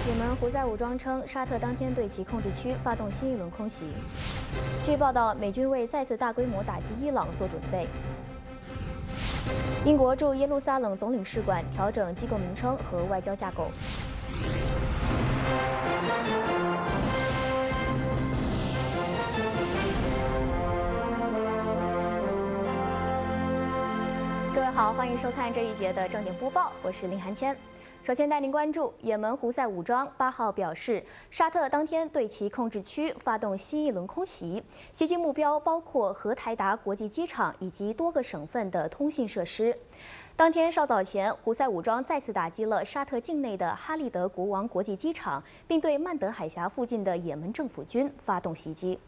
也门胡塞武装称，沙特当天对其控制区发动新一轮空袭。据报道，美军为再次大规模打击伊朗做准备。英国驻耶路撒冷总领事馆调整机构名称和外交架构。各位好，欢迎收看这一节的正点播报，我是林涵谦。首先带您关注，也门胡塞武装8号表示，沙特当天对其控制区发动新一轮空袭，袭击目标包括荷台达国际机场以及多个省份的通信设施。当天稍早前，胡塞武装再次打击了沙特境内的哈利德国王国际机场，并对曼德海峡附近的也门政府军发动袭击。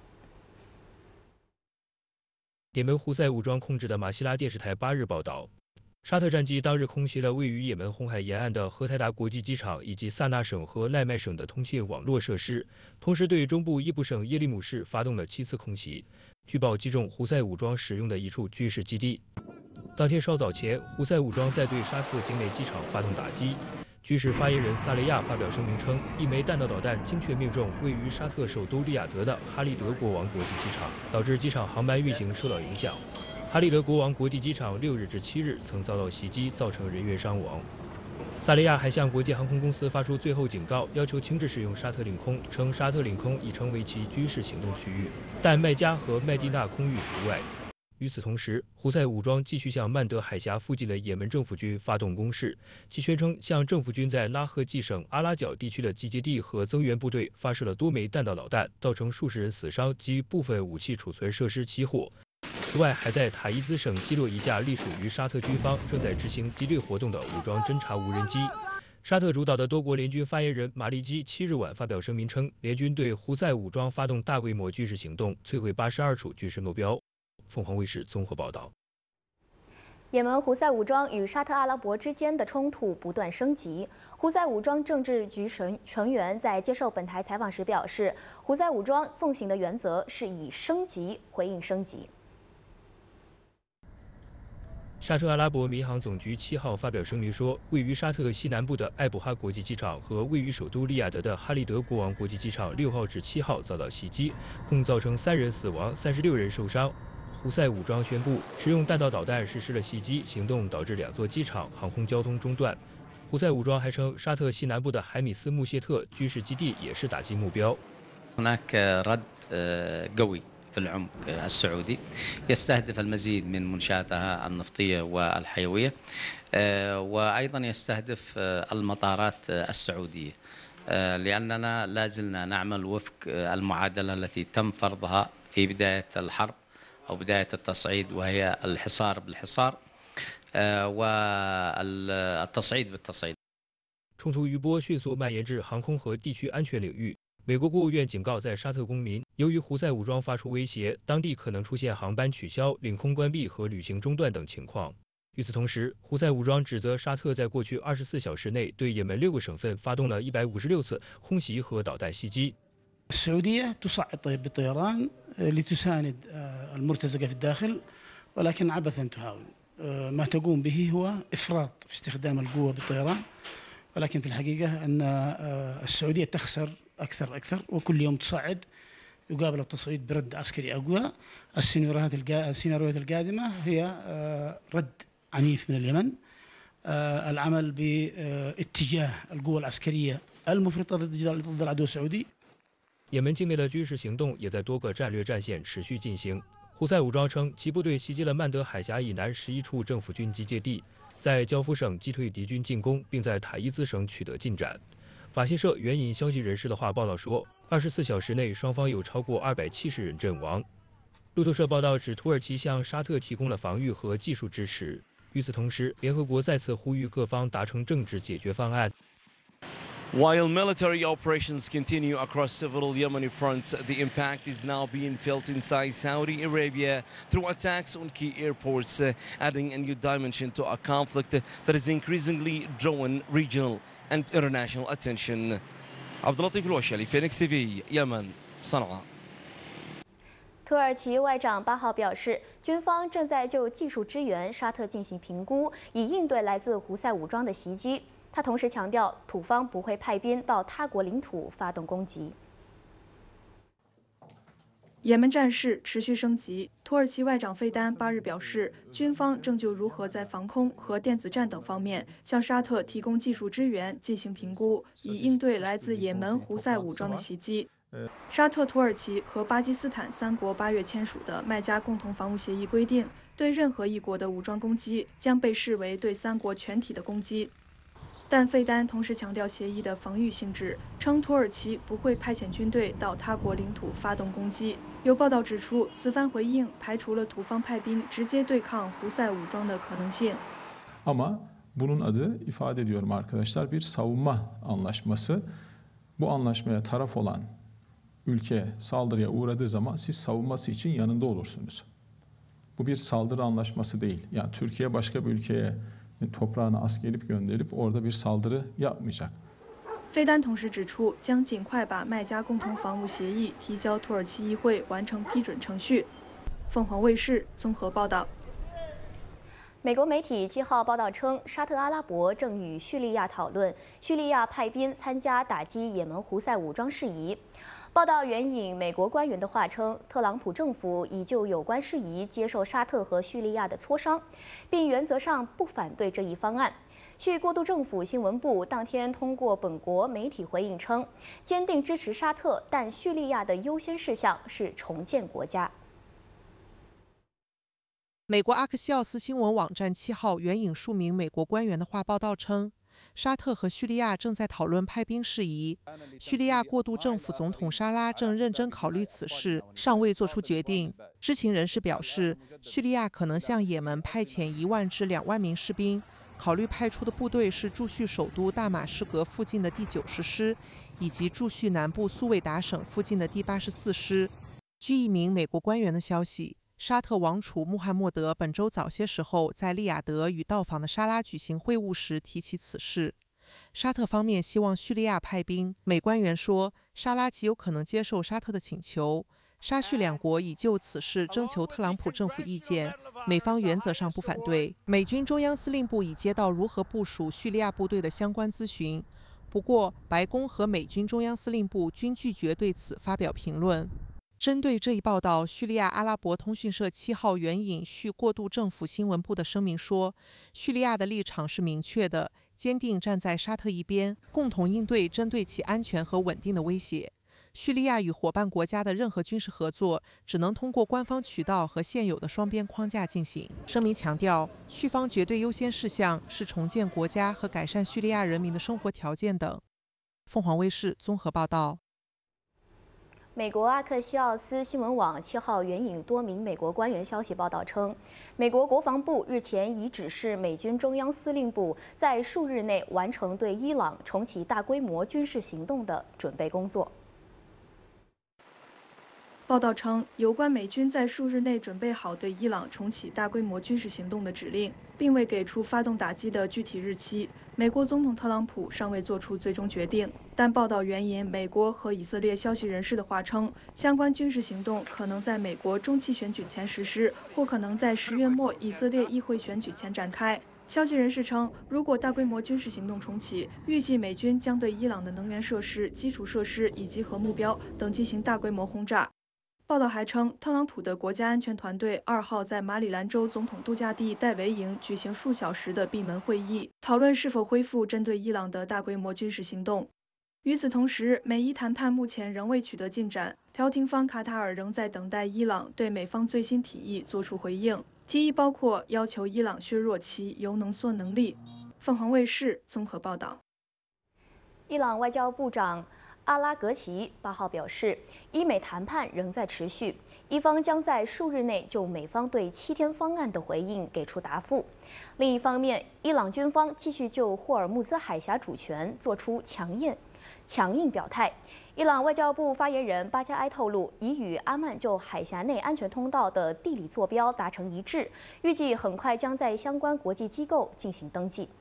也门胡塞武装控制的马希拉电视台8日报道。沙特战机当日空袭了位于也门红海沿岸的荷台达国际机场以及萨那省和赖麦省的通信网络设施，同时对中部伊布省耶利姆市发动了7次空袭，据报击中胡塞武装使用的一处军事基地。当天稍早前，胡塞武装在对沙特境内机场发动打击。军事发言人萨雷亚发表声明称，一枚弹道导弹精确命中位于沙特首都利雅得的哈利德国王国际机场，导致机场航班运行受到影响。哈利德国王国际机场6日至7日曾遭到袭击，造成人员伤亡。萨雷亚还向国际航空公司发出最后警告，要求停止使用沙特领空，称沙特领空已成为其军事行动区域，但麦加和麦地那空域除外。与此同时，胡塞武装继续向曼德海峡附近的也门政府军发动攻势，其宣称向政府军在拉赫季省阿拉角地区的集结地和增援部队发射了多枚弹道导弹，造成数十人死伤及部分武器储存设施起火。此外，还在塔伊兹省击落一架隶属于沙特军方正在执行敌对活动的武装侦察无人机。沙特主导的多国联军发言人马利基7日晚发表声明称，联军对胡塞武装发动大规模军事行动，摧毁82处军事目标。凤凰卫视综合报道。 也门胡塞武装与沙特阿拉伯之间的冲突不断升级。胡塞武装政治局成员在接受本台采访时表示，胡塞武装奉行的原则是以升级回应升级。 沙特阿拉伯民航总局7号发表声明说，位于沙特西南部的艾卜哈国际机场和位于首都利雅得的哈利德国王国际机场6号至7号遭到袭击，共造成3人死亡，36人受伤。胡塞武装宣布使用弹道导弹实施了袭击行动，导致2座机场航空交通中断。胡塞武装还称，沙特西南部的海米斯穆谢特军事基地也是打击目标。 في العمق السعودي يستهدف المزيد من منشاتها النفطية والحيوية وأيضا يستهدف المطارات السعودية لأننا لا زلنا نعمل وفق المعادلة التي تم فرضها في بداية الحرب أو بداية التصعيد، وهي الحصار بالحصار والتصعيد بالتصعيد。 冲突余波迅速蔓延至航空和地区安全领域。美国国务院警告在沙特公民，由于胡塞武装发出威胁，当地可能出现航班取消、领空关闭和旅行中断等情况。与此同时，胡塞武装指责沙特在过去24小时内对也门6个省份发动了156次空袭和导弹袭击。 السعودية تصعد بالطيران لتساند المرتزقة في الداخل، ولكن عبثا تحاول. ما تقوم به هو إفراط في استخدام القوة بالطيران، ولكن في الحقيقة أن السعودية تخسر أكثر وكل يوم تصعد يقابل التصعيد برد عسكري أقوى. السيناريوهات القادمة هي رد عنيف من اليمن، العمل باتجاه القوة العسكرية المفرطة ضد العدو السعودي。 也门境内的军事行动也在多个战略战线持续进行。胡塞武装称，其部队袭击了曼德海峡以南11处政府军集结地，在焦夫省击退敌军进攻，并在塔伊兹省取得进展。法新社援引消息人士的话报道说，24小时内双方有超过270人阵亡。路透社报道指，土耳其向沙特提供了防御和技术支持。与此同时，联合国再次呼吁各方达成政治解决方案。 While military operations continue across several Yemeni fronts, the impact is now being felt inside Saudi Arabia through attacks on key airports, adding a new dimension to a conflict that is increasingly drawing regional and international attention. عبد اللطيف الوشلي فينيكس TV يمن صنعاء。 土耳其外长8号表示，军方正在就技术支援沙特进行评估，以应对来自胡塞武装的袭击。 他同时强调，土方不会派兵到他国领土发动攻击。 也门战事持续升级，土耳其外长费丹8日表示，军方正就如何在防空和电子战等方面向沙特提供技术支援进行评估，以应对来自也门胡塞武装的袭击。沙特、土耳其和巴基斯坦3国8月签署的麦加共同防务协议规定，对任何一国的武装攻击将被视为对3国全体的攻击。但费丹同时强调协议的防御性质，称土耳其不会派遣军队到他国领土发动攻击。有报道指出，此番回应排除了土方派兵直接对抗胡塞武装的可能性。 Ama bunun adı ifade ediyorum arkadaşlar bir savunma anlaşması. Bu anlaşmaya taraf olan ülke saldırıya uğradığı zaman siz savunması için yanında olursunuz. Bu bir saldırı anlaşması değil. Yani Türkiye başka bir ülkeye toprağına asker gönderip orada bir saldırı yapmayacak. 费丹同时指出，将尽快把麦加共同防务协议提交土耳其议会完成批准程序。凤凰卫视综合报道。 美国媒体7号报道称，沙特阿拉伯正与叙利亚讨论叙利亚派兵参加打击也门胡塞武装事宜。报道援引美国官员的话称，特朗普政府已就有关事宜接受沙特和叙利亚的磋商，并原则上不反对这一方案。叙过渡政府新闻部当天通过本国媒体回应称，坚定支持沙特，但叙利亚的优先事项是重建国家。 美国阿克西奥斯新闻网站7号援引数名美国官员的话报道称，沙特和叙利亚正在讨论派兵事宜。叙利亚过渡政府总统沙拉正认真考虑此事，尚未做出决定。知情人士表示，叙利亚可能向也门派遣1万至2万名士兵，考虑派出的部队是驻叙首都大马士革附近的第90师，以及驻叙南部苏韦达省附近的第84师。据一名美国官员的消息，沙特王储穆罕默德本周早些时候在利雅得与到访的沙拉举行会晤时提起此事。沙特方面希望叙利亚派兵，美官员说，沙拉极有可能接受沙特的请求。沙叙2国已就此事征求特朗普政府意见，美方原则上不反对。美军中央司令部已接到如何部署叙利亚部队的相关咨询，不过白宫和美军中央司令部均拒绝对此发表评论。针对这一报道，叙利亚阿拉伯通讯社7号援引叙过渡政府新闻部的声明说，叙利亚的立场是明确的，坚定站在沙特一边，共同应对针对其安全和稳定的威胁。叙利亚与伙伴国家的任何军事合作只能通过官方渠道和现有的双边框架进行。声明强调，叙方绝对优先事项是重建国家和改善叙利亚人民的生活条件等。凤凰卫视综合报道。 美国阿克西奥斯新闻网7号援引多名美国官员消息报道称，美国国防部日前已指示美军中央司令部在数日内完成对伊朗重启大规模军事行动的准备工作。 报道称，有关美军在数日内准备好对伊朗重启大规模军事行动的指令，并未给出发动打击的具体日期。美国总统特朗普尚未做出最终决定，但报道援引美国和以色列消息人士的话称，相关军事行动可能在美国中期选举前实施，或可能在10月末以色列议会选举前展开。消息人士称，如果大规模军事行动重启，预计美军将对伊朗的能源设施、基础设施以及核目标等进行大规模轰炸。报道还称，特朗普的国家安全团队2号在马里兰州总统度假地戴维营举行数小时的闭门会议，讨论是否恢复针对伊朗的大规模军事行动。与此同时，美伊谈判目前仍未取得进展，调停方卡塔尔仍在等待伊朗对美方最新提议作出回应，提议包括要求伊朗削弱其铀浓缩能力。凤凰卫视综合报道。 伊朗外交部长阿拉格齐8号表示，伊美谈判仍在持续，伊方将在数日内就美方对7天方案的回应给出答复。另一方面，伊朗军方继续就霍尔木兹海峡主权做出强硬表态。伊朗外交部发言人巴加埃透露，已与阿曼就海峡内安全通道的地理坐标达成一致，预计很快将在相关国际机构进行登记。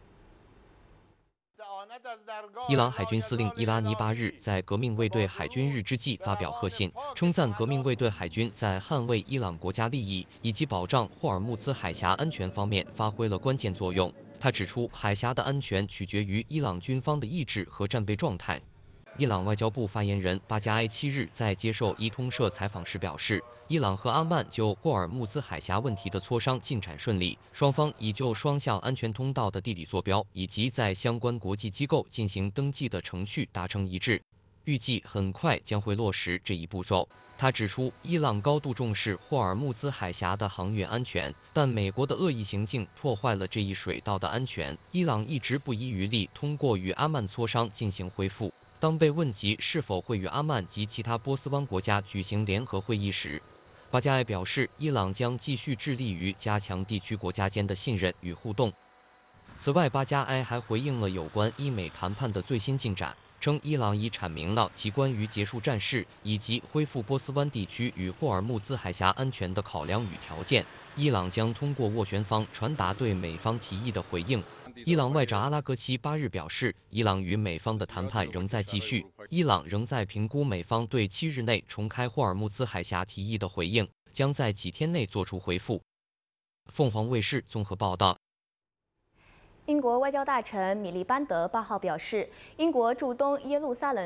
伊朗海军司令伊拉尼8日在革命卫队海军日之际发表贺信，称赞革命卫队海军在捍卫伊朗国家利益以及保障霍尔木兹海峡安全方面发挥了关键作用。 他指出，海峡的安全取决于伊朗军方的意志和战备状态。伊朗外交部发言人巴加埃7日在接受伊通社采访时表示，伊朗和阿曼就霍尔木兹海峡问题的磋商进展顺利，双方已就双向安全通道的地理坐标以及在相关国际机构进行登记的程序达成一致，预计很快将会落实这一步骤。他指出，伊朗高度重视霍尔木兹海峡的航运安全，但美国的恶意行径破坏了这一水道的安全。伊朗一直不遗余力通过与阿曼磋商进行恢复。当被问及是否会与阿曼及其他波斯湾国家举行联合会议时，巴加埃表示，伊朗将继续致力于加强地区国家间的信任与互动。此外，巴加埃还回应了有关伊美谈判的最新进展，称伊朗已阐明了其关于结束战事以及恢复波斯湾地区与霍尔木兹海峡安全的考量与条件。伊朗将通过斡旋方传达对美方提议的回应。伊朗外长阿拉格齐8日表示，伊朗与美方的谈判仍在继续，伊朗仍在评估美方对7日内重开霍尔木兹海峡提议的回应，将在几天内作出回复。凤凰卫视综合报道。 英国外交大臣米利班德8号表示，英国驻东耶路撒冷